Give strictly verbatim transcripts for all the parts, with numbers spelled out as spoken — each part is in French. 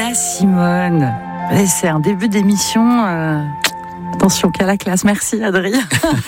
Nina Simone. Et c'est un début d'émission. Euh... Attention, qu'à la classe. Merci, Adrien.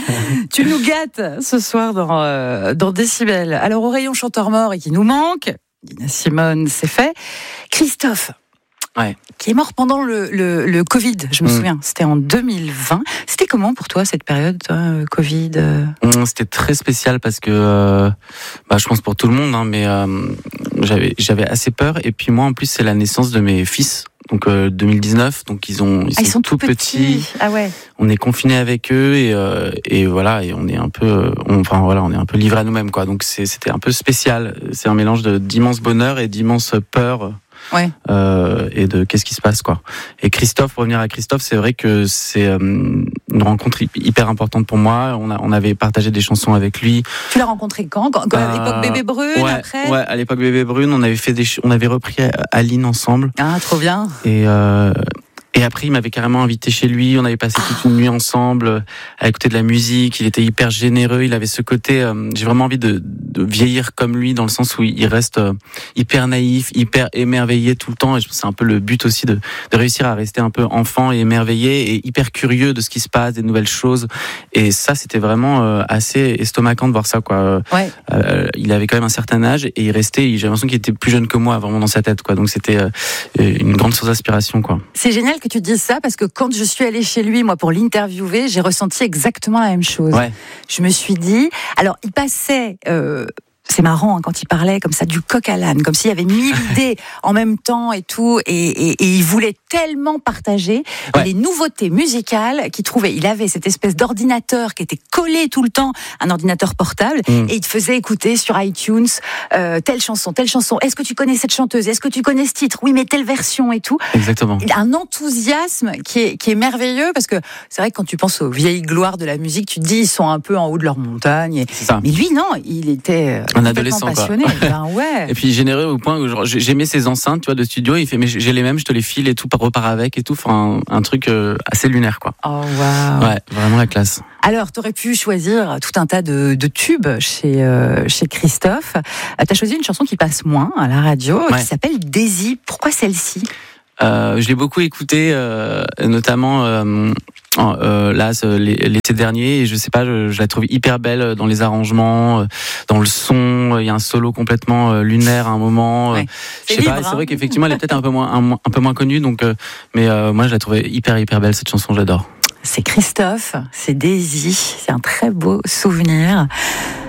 Tu nous gâtes ce soir dans, euh, dans Décibel. Alors, au rayon chanteur mort et qui nous manque, Nina Simone, c'est fait. Christophe. Ouais. Qui est mort pendant le, le, le Covid, je me mmh. souviens. C'était en deux mille vingt. C'était comment pour toi cette période, toi, Covid euh... C'était très spécial parce que, euh, bah, je pense pour tout le monde, hein, mais euh, j'avais, j'avais assez peur. Et puis moi, en plus, c'est la naissance de mes fils. Donc euh, deux mille dix-neuf, donc ils ont ils, ah, sont, ils sont tout tout petits. petits. Ah ouais. On est confinés avec eux et euh, et voilà et on est un peu on, enfin voilà on est un peu livrés à nous-mêmes quoi. Donc c'est, c'était un peu spécial. C'est un mélange de d'immense bonheur et d'immense peur. Ouais. Euh, et de qu'est-ce qui se passe quoi. Et Christophe, pour revenir à Christophe, c'est vrai que c'est euh, une rencontre hyper importante pour moi. On a on avait partagé des chansons avec lui. Tu l'as rencontré quand, quand, quand euh, à l'époque Bébé Brune ouais, après. Ouais, à l'époque Bébé Brune, on avait fait des on avait repris Aline ensemble. Ah, trop bien. Et euh, Et après, il m'avait carrément invité chez lui. On avait passé toute une nuit ensemble à écouter de la musique. Il était hyper généreux. Il avait ce côté. Euh, j'ai vraiment envie de, de vieillir comme lui, dans le sens où il reste euh, hyper naïf, hyper émerveillé tout le temps. Et je pense que c'est un peu le but aussi de, de réussir à rester un peu enfant et émerveillé et hyper curieux de ce qui se passe, des nouvelles choses. Et ça, c'était vraiment euh, assez estomacant de voir ça, quoi. Ouais. Euh, il avait quand même un certain âge et il restait. J'ai l'impression qu'il était plus jeune que moi, vraiment dans sa tête, quoi. Donc c'était euh, une grande source d'inspiration, quoi. C'est génial que tu dises ça parce que quand je suis allée chez lui, moi, pour l'interviewer, j'ai ressenti exactement la même chose. Ouais. Je me suis dit, alors il passait. Euh, C'est marrant hein, quand il parlait comme ça du coq à l'âne, comme s'il y avait mille idées en même temps et tout, et, et, et il voulait tellement partager ouais. les nouveautés musicales qu'il trouvait. Il avait cette espèce d'ordinateur qui était collé tout le temps, un ordinateur portable, mmh. et il te faisait écouter sur iTunes euh, telle chanson, telle chanson. Est-ce que tu connais cette chanteuse ? Est-ce que tu connais ce titre ? Oui, mais telle version et tout. Exactement. Il a un enthousiasme qui est, qui est merveilleux parce que c'est vrai que quand tu penses aux vieilles gloires de la musique, tu te dis ils sont un peu en haut de leur montagne. Et... C'est ça. Mais lui, non, il était un adolescent passionné. Quoi. Ben ouais. Et puis généreux au point où genre, j'aimais ses enceintes, tu vois, de studio. Il fait mais j'ai les mêmes, je te les file et tout, repars avec et tout. Enfin, un, un truc euh, assez lunaire, quoi. Oh waouh. Ouais, vraiment la classe. Alors, tu aurais pu choisir tout un tas de, de tubes chez, euh, chez Christophe. Euh, tu as choisi une chanson qui passe moins à la radio, ouais. qui s'appelle Daisy. Pourquoi celle-ci ? euh, Je l'ai beaucoup écoutée, euh, notamment euh, euh, là, l'été dernier. Et je sais pas, je, je la trouve hyper belle dans les arrangements, dans le son. Il y a un solo complètement lunaire à un moment. Ouais. Je sais libre, pas, hein. c'est vrai qu'effectivement, elle est peut-être un peu moins, un, un peu moins connue. Donc, euh, mais euh, moi, je la trouvais hyper, hyper belle cette chanson. J'adore. C'est Christophe, c'est Daisy, c'est un très beau souvenir.